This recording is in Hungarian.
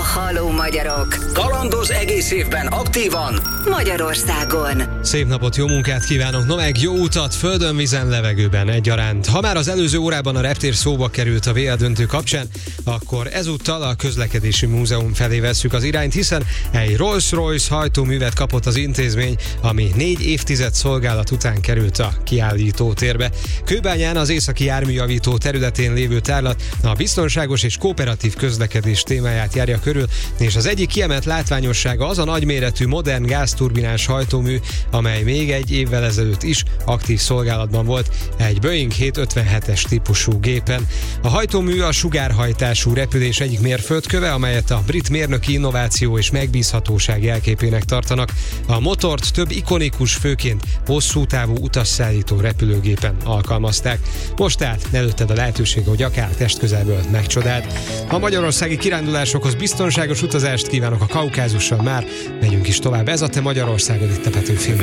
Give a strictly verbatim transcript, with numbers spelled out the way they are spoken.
Halló magyarok! Kalandoz egész évben aktívan Magyarországon. Szép napot, jó munkát kívánok, no meg jó utat földön, vízen, levegőben egyaránt. Ha már az előző órában a reptér szóba került a vé á döntő kapcsán, akkor ezúttal a Közlekedési Múzeum felé vesszük az irányt, hiszen egy Rolls-Royce hajtóművet kapott az intézmény, ami négy évtized szolgálat után került a kiállítótérbe. Kőbányán az északi járműjavító területén lévő tárlat a biztonságos és kooperatív közlekedés témáját járja körül, és az egyik kiemelt látványossága az a nagyméretű modern gázturbinás hajtómű, amely még egy évvel ezelőtt is aktív szolgálatban volt egy Boeing hétszázötvenhetes típusú gépen. A hajtómű a sugárhajtású repülés egyik mérföldköve, amelyet a brit mérnöki innováció és megbízhatóság jelképének tartanak. A motort több ikonikus, főként hosszú távú utasszállító repülőgépen alkalmazták. Most tehát előtted a lehetőség, hogy akár testközelből megcsodáld. A magyarországi kirándulásokhoz biztonságos utazást kívánok a Kaukázussal, már megyünk is tovább. Ez a Te Magyarországod itt a Petőfi